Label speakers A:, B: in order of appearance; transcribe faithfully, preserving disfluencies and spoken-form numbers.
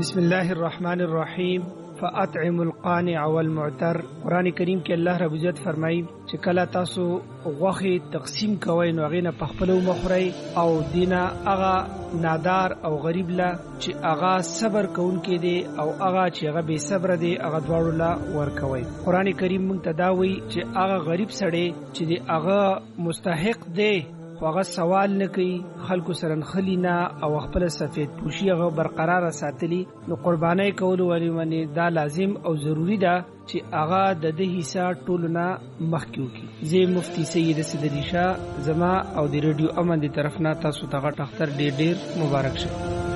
A: بسم الله الرحمن الرحیم فاطعم القانع والمعتر. قرآن کریم کې الله رب عزت فرمایي چې کله تاسو غوښې تقسیم کوئ نو هغې نه په خپله ومخورئ او دینه هغه نادار او غریب له چې هغه صبر کوونکی دی او هغه چې هغه بې صبره دی هغه دواړو له ورکوئ. قرآن کریم موږ ته دا وایي چې هغه غریب سړی چې دی هغه مستحق دی خو هغه سوال نه کوي، خلکو سره نښلي نه او خپله سفید پوشي هغه برقراره ساتلي، نو قربانۍ کولو ولې دا لازم او ضروري ده چې هغه د ده حصه ټولو نه مخکې وکړي. زه مفتي سید صدري شاه زما او د ریډیو امن د طرف نه تاسو ته غټ اختر ډېر ډېر مبارک شه.